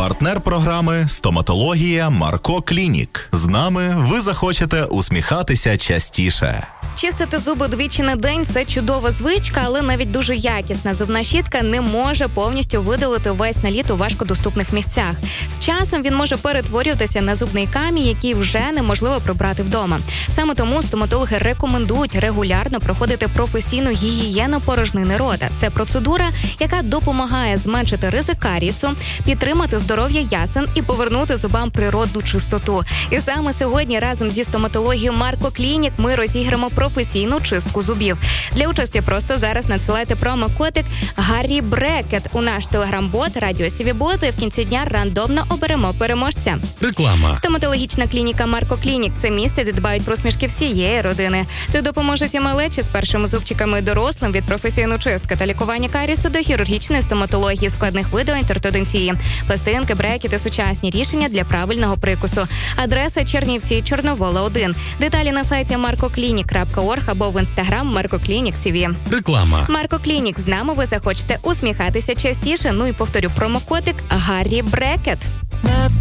Партнер програми «Стоматологія Марко Клінік». З нами ви захочете усміхатися частіше. Чистити зуби двічі на день – це чудова звичка, але навіть дуже якісна зубна щітка не може повністю видалити весь наліт у важкодоступних місцях. З часом він може перетворюватися на зубний камінь, який вже неможливо прибрати вдома. Саме тому стоматологи рекомендують регулярно проходити професійну гігієну порожнини рота. Це процедура, яка допомагає зменшити ризик карієсу, підтримати здоров'я ясен і повернути зубам природну чистоту. І саме сьогодні разом зі стоматологією Марко Клінік ми розіграємо професійну чистку зубів. Для участі просто зараз надсилайте промокодик Гаррі Брекет у наш телеграм-бот Радіо Сіві-бот, і в кінці дня рандомно оберемо переможця. Реклама. Стоматологічна клініка Марко Клінік – це місце, де дбають про смішки всієї родини. Тут допоможуть і малечі з першими зубчиками, дорослим від професійної чистки та лікування карісу до хірургічної стоматології, складних видалень та ортодонтії, пластинки, брекети, сучасні рішення для правильного прикусу. Адреса Чернівці, Чорновола 1. Деталі на сайті markoclinic.org або в інстаграм Марко Клінік СІВІ. Реклама. Марко Клінік. З нами ви захочете усміхатися частіше. Ну і повторю, промокодик Гаррі Брекет.